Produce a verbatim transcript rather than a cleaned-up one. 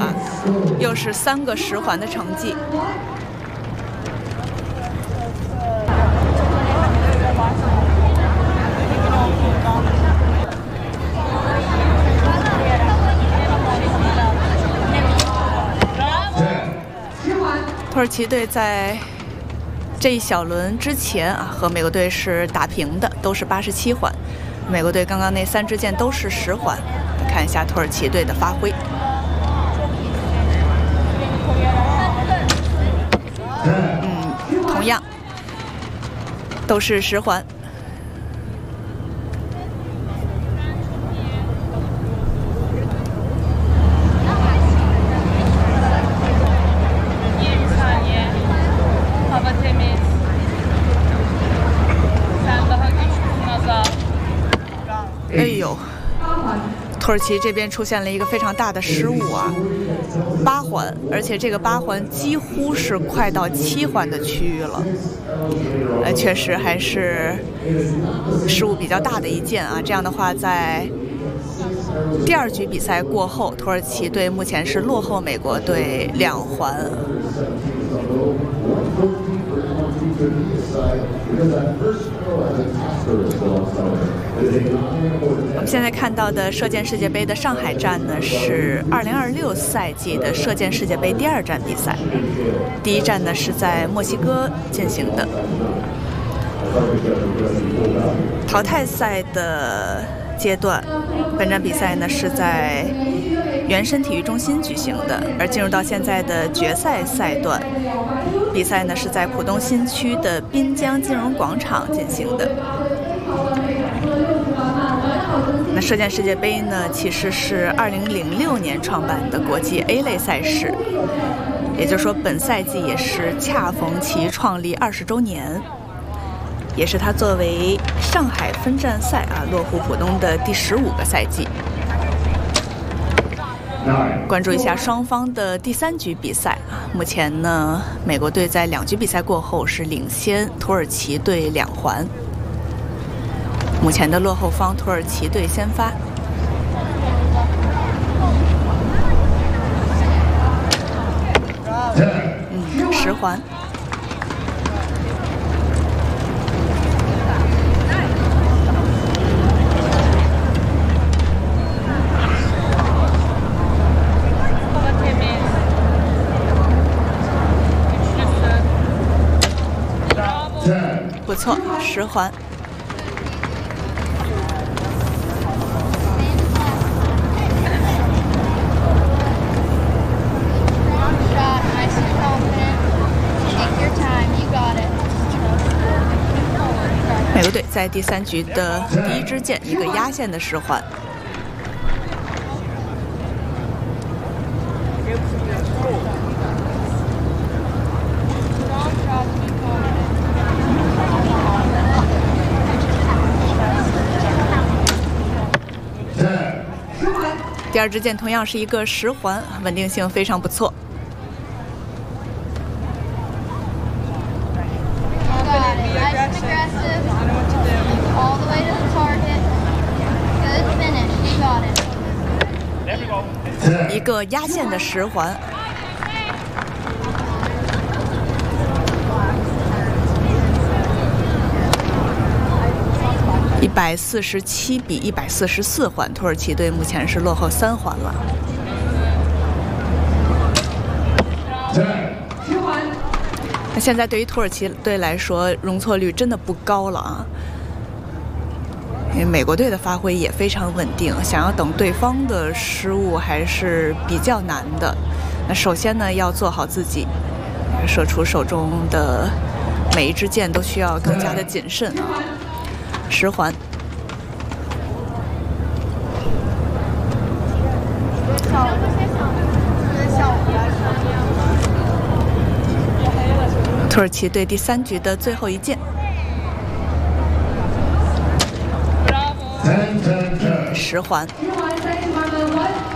啊，又是三个十环的成绩。土耳其队在这一小轮之前啊，和美国队是打平的，都是八十七环。美国队刚刚那三支箭都是十环。看一下土耳其队的发挥。嗯，同样都是十环。哎呦，土耳其这边出现了一个非常大的失误啊，八环，而且这个八环几乎是快到七环的区域了，呃，确实还是失误比较大的一件啊。这样的话，在第二局比赛过后，土耳其队目前是落后美国队两环。我们现在看到的射箭世界杯的上海站呢，是二零二六赛季的射箭世界杯第二站比赛，第一站呢是在墨西哥进行的。淘汰赛的阶段，本站比赛呢是在原深体育中心举行的，而进入到现在的决赛赛段，比赛呢是在浦东新区的滨江金融广场进行的。那射箭世界杯呢，其实是二零零六年创办的国际 A 类赛事，也就是说，本赛季也是恰逢其创立二十周年，也是它作为上海分站赛啊落户浦东的第十五个赛季。关注一下双方的第三局比赛啊，目前呢，美国队在两局比赛过后是领先土耳其队两环。目前的落后方土耳其队先发。嗯，十环。不错，十环。美国队在第三局的第一支箭，一个压线的十环。第二支箭同样是一个十环，稳定性非常不错。一个压线的十环。一百四十七比一百四十四环，土耳其队目前是落后三环了。那现在对于土耳其队来说，容错率真的不高了啊。因为美国队的发挥也非常稳定，想要等对方的失误还是比较难的。那首先呢，要做好自己，射出手中的每一支箭都需要更加的谨慎啊。十环。土耳其队第三局的最后一箭。十环。